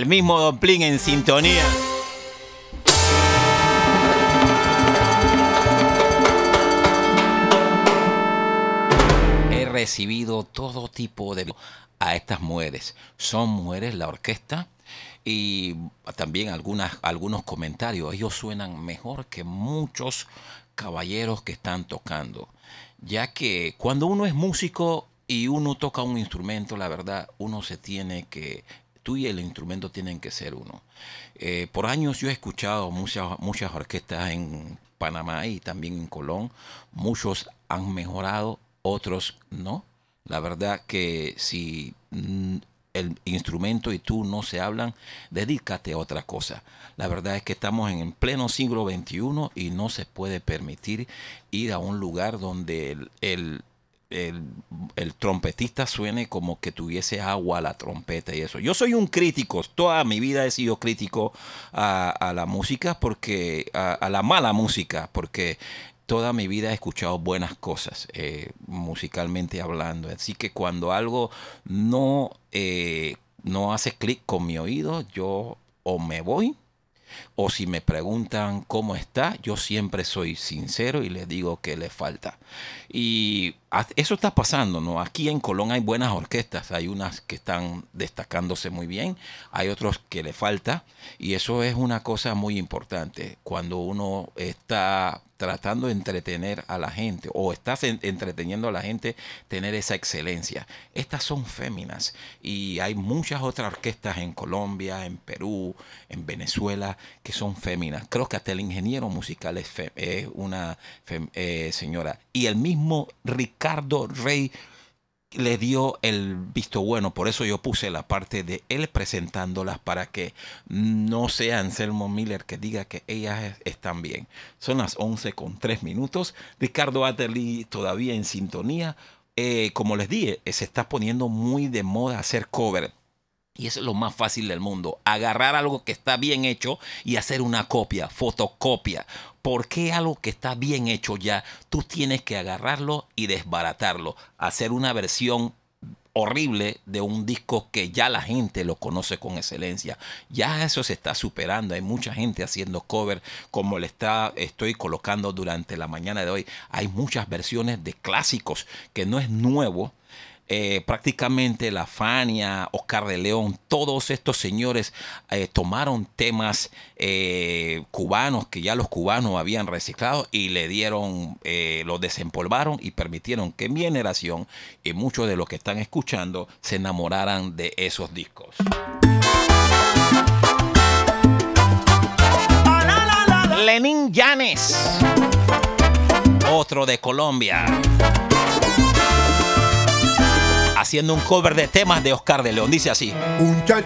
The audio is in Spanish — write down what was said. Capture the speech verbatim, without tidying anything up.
mismo Don Plin en sintonía. He recibido todo tipo de... a estas mujeres. Son mujeres la orquesta y también algunas, algunos comentarios. Ellos suenan mejor que muchos caballeros que están tocando. Ya que cuando uno es músico y uno toca un instrumento, la verdad, uno se tiene que... Tú y el instrumento tienen que ser uno. Eh, por años yo he escuchado muchas, muchas orquestas en Panamá y también en Colón. Muchos han mejorado, otros no. La verdad que si mm, el instrumento y tú no se hablan, dedícate a otra cosa. La verdad es que estamos en pleno siglo veintiuno y no se puede permitir ir a un lugar donde el, el, el, el trompetista suene como que tuviese agua a la trompeta y eso. Yo soy un crítico, toda mi vida he sido crítico a, a la música, porque a, a la mala música, porque... Toda mi vida he escuchado buenas cosas, eh, musicalmente hablando. Así que cuando algo no, eh, no hace clic con mi oído, yo o me voy, o si me preguntan cómo está, yo siempre soy sincero y les digo que le falta. Y eso está pasando, ¿no? Aquí en Colón hay buenas orquestas, hay unas que están destacándose muy bien, hay otros que le falta, y eso es una cosa muy importante. Cuando uno está tratando de entretener a la gente o estás en, entreteniendo a la gente, tener esa excelencia. Estas son féminas y hay muchas otras orquestas en Colombia, en Perú, en Venezuela que son féminas. Creo que hasta el ingeniero musical es, fe, es una fem, eh, señora. Y el mismo Ricardo Rey le dio el visto bueno. Por eso yo puse la parte de él presentándolas, para que no sea Anselmo Miller que diga que ellas están bien. Son las once con tres minutos. Ricardo Adderley todavía en sintonía. Eh, como les dije, se está poniendo muy de moda hacer cover. Y eso es lo más fácil del mundo. Agarrar algo que está bien hecho y hacer una copia, fotocopia. ¿Por qué algo que está bien hecho ya, tú tienes que agarrarlo y desbaratarlo? Hacer una versión horrible de un disco que ya la gente lo conoce con excelencia. Ya eso se está superando. Hay mucha gente haciendo cover, como le está, estoy colocando durante la mañana de hoy. Hay muchas versiones de clásicos que no es nuevo. Eh, prácticamente la Fania, Oscar de León, todos estos señores eh, tomaron temas eh, cubanos que ya los cubanos habían reciclado y le dieron, eh, los desempolvaron y permitieron que mi generación y muchos de los que están escuchando se enamoraran de esos discos. Lenín Llanes, otro de Colombia, haciendo un cover de temas de Oscar de León. Dice así: Un chan